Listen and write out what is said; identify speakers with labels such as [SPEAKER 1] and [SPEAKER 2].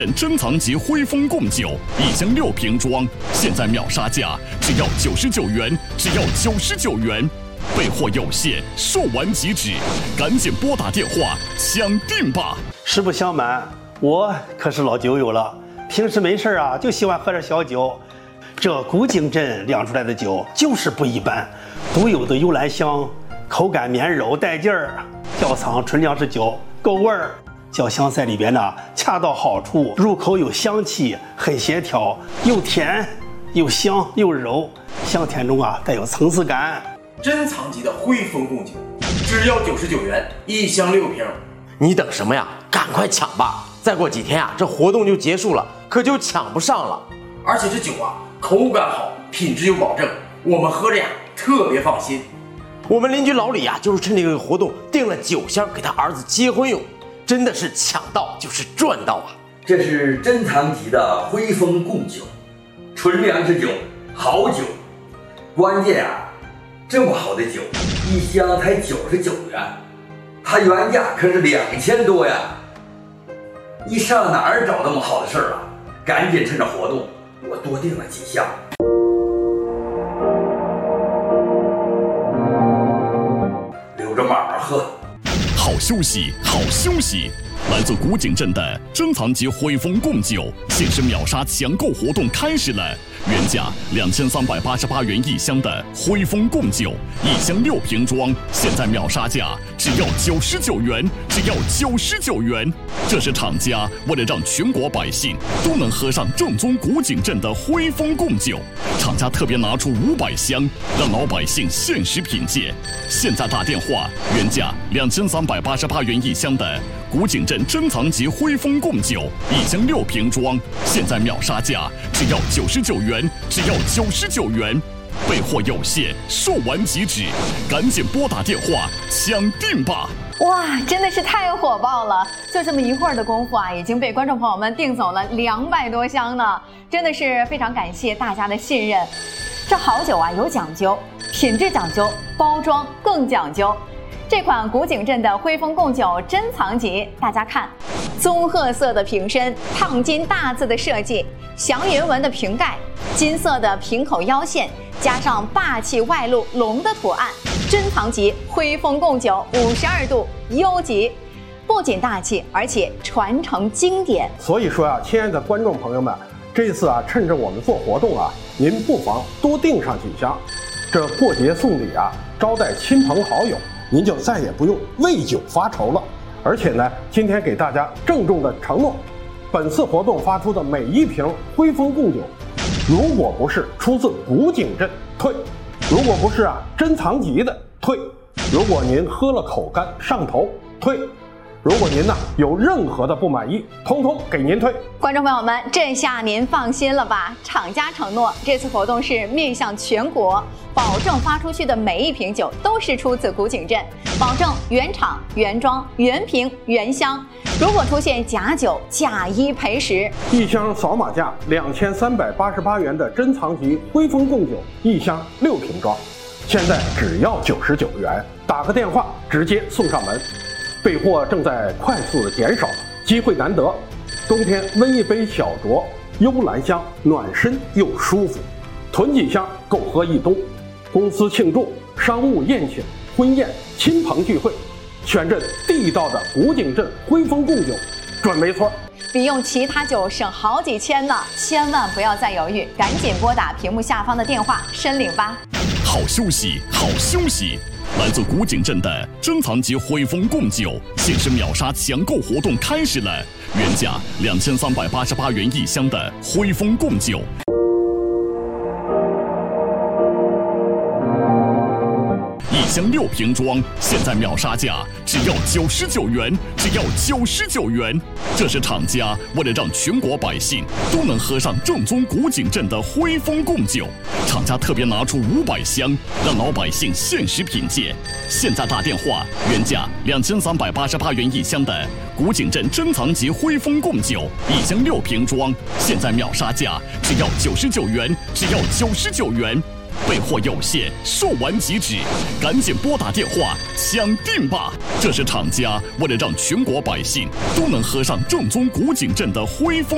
[SPEAKER 1] 珍藏级汇丰贡酒1箱6瓶装，现在秒杀价只要99元，只要99元，备货有限，售完即止，赶紧拨打电话抢订吧！
[SPEAKER 2] 实不相瞒，我可是老酒友了，平时没事啊就喜欢喝点小酒。这古井镇酿出来的酒就是不一般，独有的幽兰香，口感绵柔带劲儿，窖藏纯粮食酒够味儿。酒香在里边呢，恰到好处，入口有香气，很协调，又甜又香又柔，香甜中啊带有层次感。
[SPEAKER 3] 珍藏级的汇丰贡酒，只要99元，1箱6瓶。
[SPEAKER 4] 你等什么呀？赶快抢吧！再过几天啊，这活动就结束了，可就抢不上了。
[SPEAKER 3] 而且这酒啊，口感好，品质有保证，我们喝着呀特别放心。
[SPEAKER 4] 我们邻居老李啊，就是趁这个活动订了9箱给他儿子结婚用。真的是抢到就是赚到啊！
[SPEAKER 5] 这是珍藏级的汇丰贡酒，纯粮食酒，好酒。关键啊，这么好的酒，1箱才99元，它原价可是2000多呀！你上哪儿找那么好的事儿啊？赶紧趁着活动，我多订了几箱。留着慢慢喝。
[SPEAKER 1] 好休息，好休息！来自古井镇的珍藏级汇丰贡酒限时秒杀抢购活动开始了，原价2388元1箱的汇丰贡酒，1箱6瓶装，现在秒杀价只要99元，只要99元。这是厂家为了让全国百姓都能喝上正宗古井镇的汇丰贡酒，厂家特别拿出500箱，让老百姓限时品鉴。现在打电话，原价2388元1箱的古井镇珍藏级汇丰贡酒，1箱6瓶装，现在秒杀价只要99元，只要99元，备货有限，售完即止，赶紧拨打电话抢订吧！
[SPEAKER 6] 哇，真的是太火爆了！就这么一会儿的功夫啊，已经被观众朋友们订走了200多箱呢，真的是非常感谢大家的信任。这好酒啊有讲究，品质讲究，包装更讲究。这款古井镇的汇丰贡酒珍藏级，大家看，棕褐色的瓶身，烫金大字的设计，祥云纹的瓶盖，金色的瓶口腰线，加上霸气外露龙的图案，珍藏级汇丰贡酒52度优级，不仅大气，而且传承经典。
[SPEAKER 7] 所以说啊，亲爱的观众朋友们，这次啊，趁着我们做活动啊，您不妨多订上几箱，这过节送礼啊，招待亲朋好友。您就再也不用为酒发愁了。而且呢，今天给大家郑重的承诺，本次活动发出的每1瓶汇丰贡酒，如果不是出自古井镇退，如果不是珍藏级的退，如果您喝了口干上头退，如果您有任何的不满意，通通给您退。
[SPEAKER 6] 观众朋友们，这下您放心了吧？厂家承诺这次活动是面向全国，保证发出去的每1瓶酒都是出自古井镇，保证原厂原装原瓶原箱。如果出现假酒，假一赔10。
[SPEAKER 7] 1箱扫码价2388元的珍藏级汇丰贡酒，1箱6瓶装，现在只要99元，打个电话直接送上门。备货正在快速的减少，机会难得，冬天温一杯小酌，幽兰香，暖身又舒服，囤几箱够喝一冬。公司庆祝、商务宴请、婚宴、亲朋聚会，选这地道的古井镇汇丰贡酒，准没错。
[SPEAKER 6] 比用其他酒省好几千呢，千万不要再犹豫，赶紧拨打屏幕下方的电话申领吧。
[SPEAKER 1] 好休息，好休息！来自古井镇的珍藏级汇丰贡酒限时秒杀抢购活动开始了，原价2388元1箱的汇丰贡酒，1箱6瓶装，现在秒杀价只要99元，只要99元。这是厂家为了让全国百姓都能喝上正宗古井镇的汇丰贡酒，厂家特别拿出500箱，让老百姓限时品鉴。现在打电话，原价2388元1箱的古井镇珍藏级汇丰贡酒，1箱6瓶装，现在秒杀价只要99元，只要99元。备货有限，售完即止，赶紧拨打电话抢订吧！这是厂家为了让全国百姓都能喝上正宗古井镇的汇丰